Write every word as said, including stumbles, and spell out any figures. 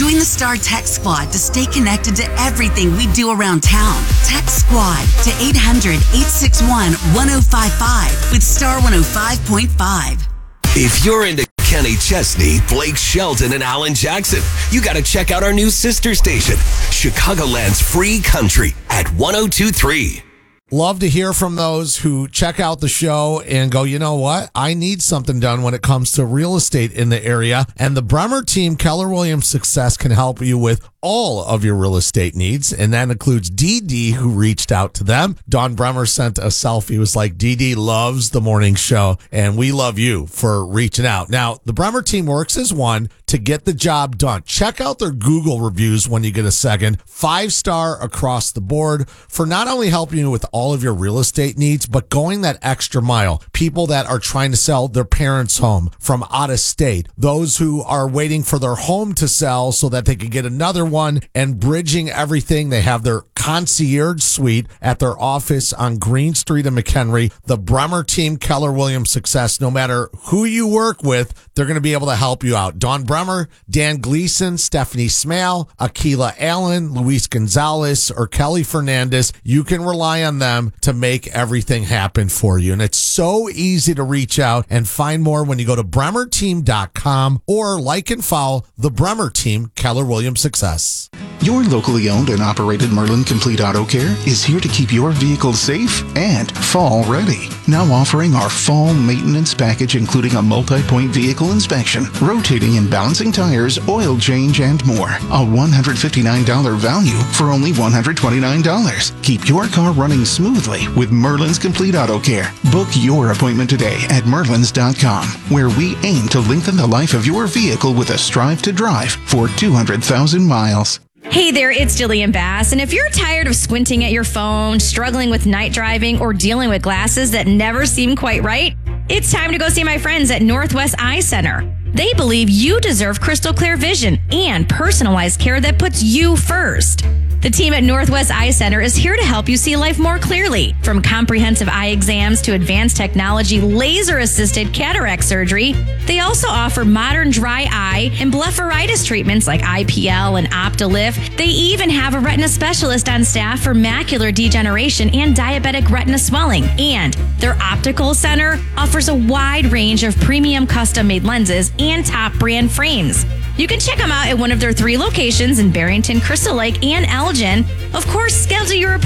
Join the Star Tech Squad to stay connected to everything we do around town. Text Squad to eight hundred, eight six one, one oh five five with Star one oh five point five. If you're into Kenny Chesney, Blake Shelton, and Alan Jackson, you got to check out our new sister station, Chicagoland's Free Country at one oh two point three. Love to hear from those who check out the show and go, you know what? I need something done when it comes to real estate in the area. And the Bremer team, Keller Williams Success, can help you with all of your real estate needs. And that includes Dee Dee, who reached out to them. Dawn Bremer sent a selfie. It was like, Dee Dee loves the morning show, and we love you for reaching out. Now, the Bremer team works as one to get the job done. Check out their Google reviews when you get a second. Five star across the board for not only helping you with all of your real estate needs, but going that extra mile. People that are trying to sell their parents' home from out of state. Those who are waiting for their home to sell so that they can get another one, and bridging everything. They have their concierge suite at their office on Green Street in McHenry. The Bremer team, Keller Williams Success, no matter who you work with, they're going to be able to help you out. Dawn Bremer, Dan Gleason, Stephanie Smale, Akila Allen, Luis Gonzalez, or Kelly Fernandez, you can rely on them to make everything happen for you. And it's so easy to reach out and find more when you go to bremer team dot com or like and follow the Bremer team, Keller Williams Success. Your locally owned and operated Merlin Complete Auto Care is here to keep your vehicle safe and fall ready. Now offering our fall maintenance package, including a multi-point vehicle inspection, rotating and balancing tires, oil change, and more. A one hundred fifty-nine dollars value for only one hundred twenty-nine dollars. Keep your car running smoothly with Merlin's Complete Auto Care. Book your appointment today at merlins dot com, where we aim to lengthen the life of your vehicle with a Strive to Drive for two hundred thousand miles. Hey there, it's Jillian Bass, and if you're tired of squinting at your phone, struggling with night driving, or dealing with glasses that never seem quite right, it's time to go see my friends at Northwest Eye Center. They believe you deserve crystal clear vision and personalized care that puts you first. The team at Northwest Eye Center is here to help you see life more clearly. From comprehensive eye exams to advanced technology laser-assisted cataract surgery, they also offer modern dry eye and blepharitis treatments like I P L and Optilift. They even have a retina specialist on staff for macular degeneration and diabetic retina swelling. And their optical center offers a wide range of premium custom-made lenses and top brand frames. You can check them out at one of their three locations in Barrington, Crystal Lake, and Elgin. Of course, schedule your appointment